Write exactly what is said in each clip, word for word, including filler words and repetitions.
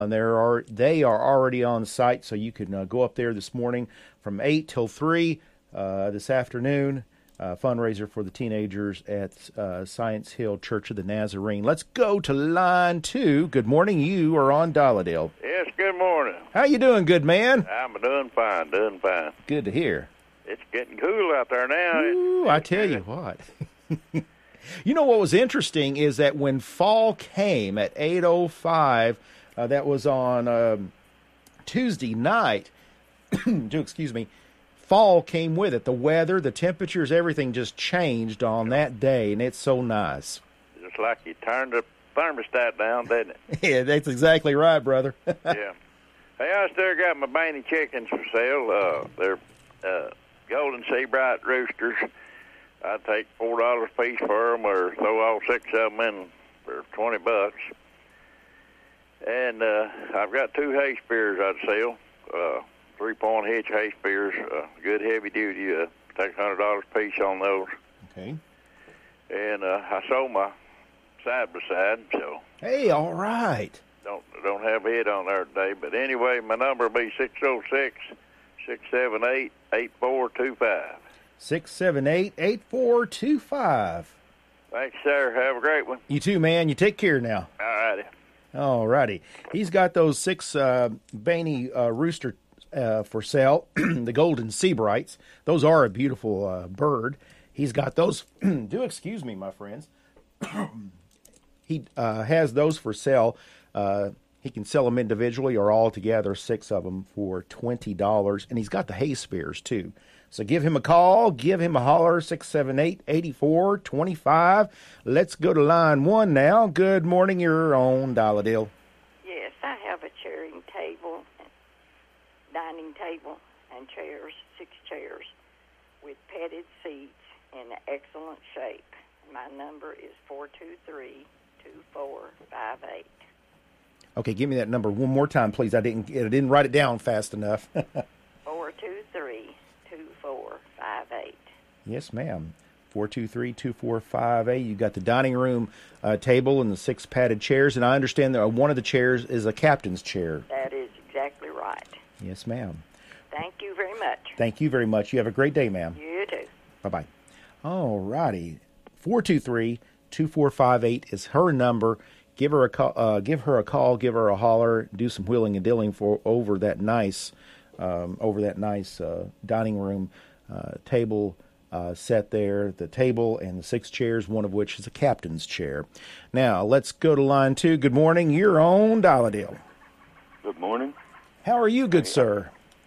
And there are they are already on site, so you can uh, go up there this morning from eight till three uh, this afternoon. Uh, fundraiser for the teenagers at uh, Science Hill Church of the Nazarene. Let's go to line two. Good morning. You are on Dolladale. Yes, good morning. How you doing, good man? I'm doing fine, doing fine. Good to hear. It's getting cool out there now. Ooh, I tell you what. You know what was interesting is that when fall came at eight oh five, uh, that was on um, Tuesday night, do excuse me, fall came with it. The weather, the temperatures, everything just changed on that day, and it's so nice. Just like you turned the thermostat down, didn't it? Yeah, that's exactly right, brother. Yeah. Hey, I still got my Baney chickens for sale. Uh, they're uh, Golden Seabright roosters. I'd take four dollars a piece for them, or throw all six of them in for twenty bucks. And uh, I've got two hay spears I'd sell. Uh, three-point hitch hay spears, uh, good heavy duty. Uh, take one hundred dollars a piece on those. Okay. And uh, I sold my side by side, so. Hey, all right. Don't don't have a hit on there today, but anyway, my number will be six oh six, six seven eight, eight four two five. six seven eight, eight four two five. Thanks, sir. Have a great one. You too, man. You take care now. All righty. All righty. He's got those six uh, Baney uh, rooster uh, for sale, the Golden Seabrights. Those are a beautiful uh, bird. He's got those. Do excuse me, my friends. He uh, has those for sale. Uh, he can sell them individually or all together, six of them for twenty dollars. And he's got the hay spears, too. So give him a call, give him a holler, six seven eight, eight four two five. Let's go to line one now. Good morning, you're on Dolladale. Yes, I have a chairing table, dining table, and chairs, six chairs, with padded seats in excellent shape. My number is four two three, two four five eight. Okay, give me that number one more time, please. I didn't I didn't write it down fast enough. four two three, two four five eight. Yes, ma'am. four two three, two four five eight. You got the dining room uh, table and the six padded chairs, and I understand that one of the chairs is a captain's chair. That is exactly right. Yes, ma'am. Thank you very much. Thank you very much. You have a great day, ma'am. You too. Bye-bye. All righty. four two three, two four five eight is her number. Give her a call, uh, give her a call, give her a holler, do some wheeling and dealing for over that nice, um, over that nice uh, dining room uh, table uh, set there. The table and the six chairs, one of which is a captain's chair. Now let's go to line two. Good morning. You're on Dolladale. Good morning. How are you, good hey, sir?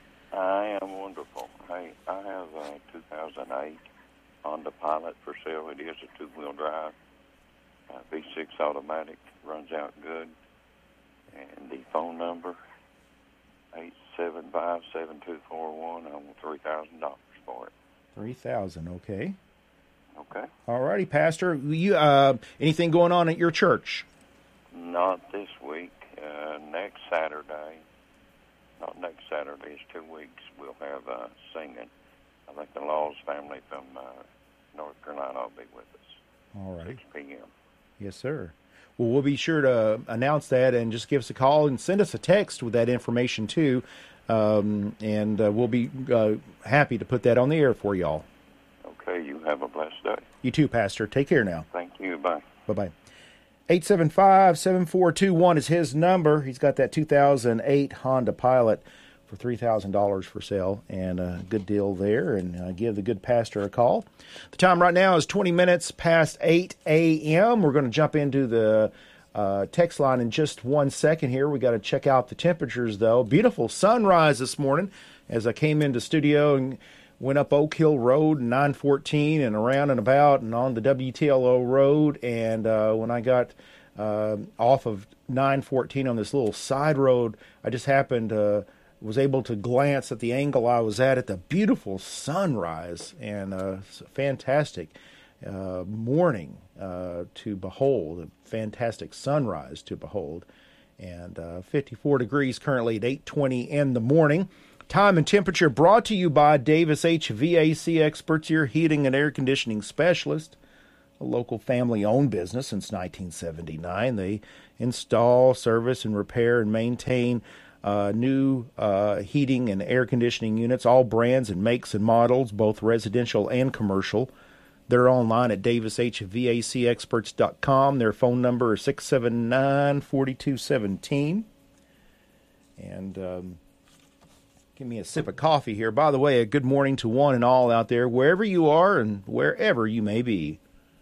I am wonderful. Hey, I have a two thousand eight Honda Pilot for sale. It is a two-wheel drive, uh, V six automatic. Runs out good. And the phone number, eight seven five, seven two four one. I want three thousand dollars for it. three thousand dollars, okay. Okay. All righty, Pastor. You uh, anything going on at your church? Not this week. Uh, next Saturday, not next Saturday, it's two weeks, we'll have uh, singing. I think the Laws family from uh, North Carolina will be with us. All right. six p.m. Yes, sir. Well, we'll be sure to announce that and just give us a call and send us a text with that information, too. Um, and uh, we'll be uh, happy to put that on the air for y'all. Okay, you have a blessed day. You too, Pastor. Take care now. Thank you. Bye. Bye-bye. eight seven five, seven four two one is his number. He's got that two thousand eight Honda Pilot for three thousand dollars for sale, and a good deal there, and uh, give the good pastor a call. The time right now is twenty minutes past eight a.m. We're going to jump into the uh, text line in just one second here. We got to check out the temperatures, though. Beautiful sunrise this morning as I came into studio and went up Oak Hill Road, nine fourteen, and around and about, and on the W T L O road, and uh, when I got uh, off of nine fourteen on this little side road, I just happened to uh, was able to glance at the angle I was at at the beautiful sunrise, and uh, fantastic uh, morning uh, to behold, a fantastic sunrise to behold, and uh, fifty-four degrees currently at eight twenty in the morning. Time and temperature brought to you by Davis H V A C Experts, your heating and air conditioning specialist. a local family-owned business since nineteen seventy-nine. They install, service, and repair and maintain uh, new uh, heating and air conditioning units, all brands and makes and models, both residential and commercial. They're online at davis h v a c experts dot com. Their phone number is six seven nine, four two one seven. And um, give me a sip of coffee here. By the way, a good morning to one and all out there, wherever you are and wherever you may be.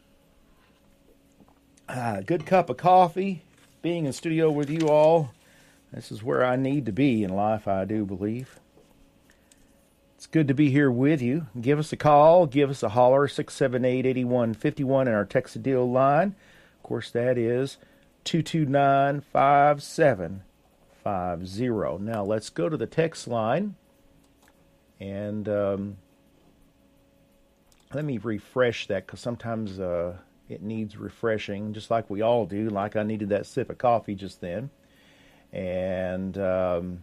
Ah, good cup of coffee, being in studio with you all. This is where I need to be in life, I do believe. It's good to be here with you. Give us a call, give us a holler, six seven eight, eight one five one in our text deal line. Of course, that is two two nine, five seven five zero. Now, let's go to the text line. And um, let me refresh that, because sometimes uh, it needs refreshing, just like we all do, like I needed that sip of coffee just then. And um,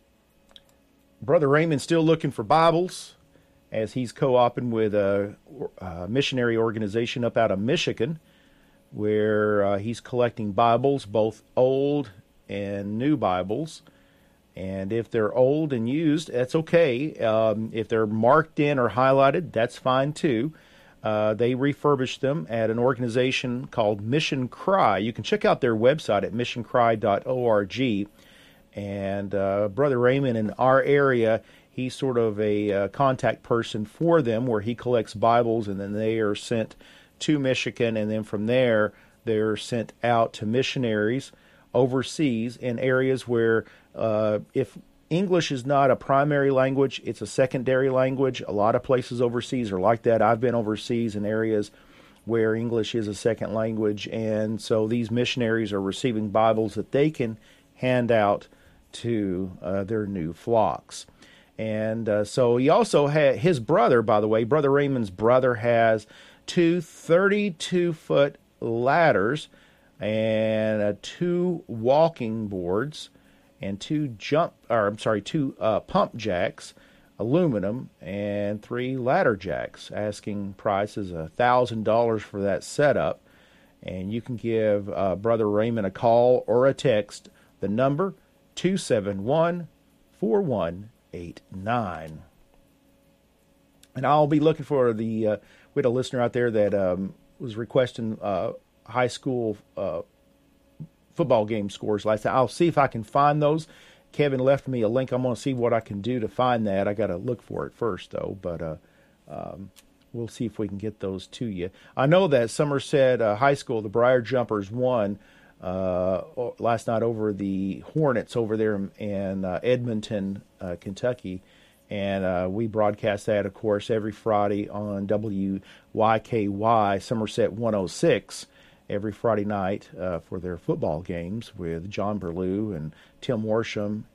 Brother Raymond's still looking for Bibles, as he's co-oping with a, a missionary organization up out of Michigan, where uh, he's collecting Bibles, both old and new Bibles. And if they're old and used, that's okay. Um, if they're marked in or highlighted, that's fine too. Uh, they refurbish them at an organization called Mission Cry. You can check out their website at mission cry dot org. And uh, Brother Raymond in our area, he's sort of a uh, contact person for them, where he collects Bibles, and then they are sent to Michigan, and then from there they're sent out to missionaries overseas in areas where uh, if English is not a primary language, it's a secondary language. A lot of places overseas are like that. I've been overseas in areas where English is a second language, and so these missionaries are receiving Bibles that they can hand out to uh, their new flocks. And uh, so he also had his brother, by the way, Brother Raymond's brother has two thirty-two foot ladders and uh, two walking boards and two jump, or I'm sorry, two uh, pump jacks, aluminum, and three ladder jacks. Asking price is a thousand dollars for that setup. And you can give uh, Brother Raymond a call or a text. The number two seven one, four one eight nine. And I'll be looking for the. Uh, we had a listener out there that um, was requesting uh, high school uh, football game scores last night. I'll see if I can find those. Kevin left me a link. I'm going to see what I can do to find that. I got to look for it first, though. But uh, um, we'll see if we can get those to you. I know that Somerset uh, High School, the Briar Jumpers, won uh, last night over the Hornets over there in uh, Edmonton, uh, Kentucky. And uh, we broadcast that, of course, every Friday on W Y K Y, Somerset one oh six, every Friday night uh, for their football games with John Berlew and Tim Worsham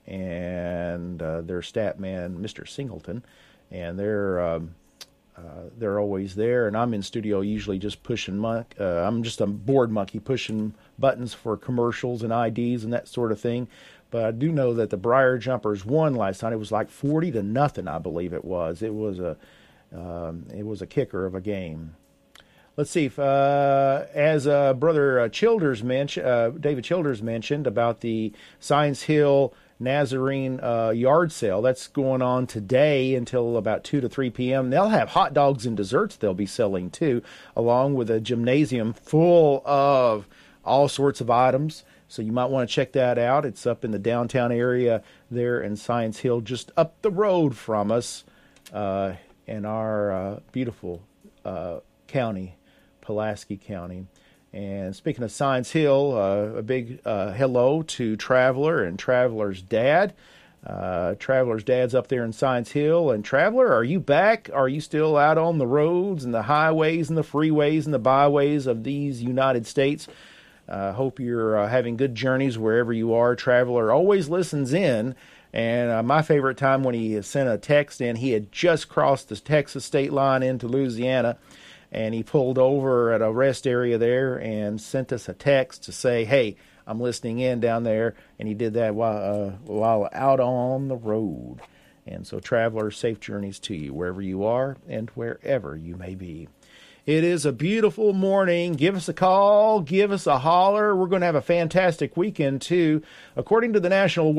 and uh, their stat man, Mister Singleton. And they're um, uh, they're always there. And I'm in studio usually just pushing, mon- uh, I'm just a board monkey pushing buttons for commercials and I Ds and that sort of thing. But I do know that the Briar Jumpers won last night. It was like forty to nothing, I believe it was. It was a um, it was a kicker of a game. Let's see if, uh, as uh, Brother uh, Childers mentioned, uh, David Childers mentioned about the Science Hill Nazarene uh, yard sale. That's going on today until about two to three p.m. They'll have hot dogs and desserts they'll be selling too, along with a gymnasium full of all sorts of items. So you might want to check that out. It's up in the downtown area there in Science Hill, just up the road from us uh, in our uh, beautiful uh, county, Pulaski County. And speaking of Science Hill, uh, a big uh, hello to Traveler and Traveler's dad. Uh, Traveler's dad's up there in Science Hill. And Traveler, are you back? Are you still out on the roads and the highways and the freeways and the byways of these United States? I uh, hope you're uh, having good journeys wherever you are. Traveler always listens in. And uh, my favorite time when he sent a text in, he had just crossed the Texas state line into Louisiana. And he pulled over at a rest area there and sent us a text to say, hey, I'm listening in down there. And he did that while, uh, while out on the road. And so, Traveler, safe journeys to you wherever you are and wherever you may be. It is a beautiful morning. Give us a call. Give us a holler. We're going to have a fantastic weekend, too. According to the National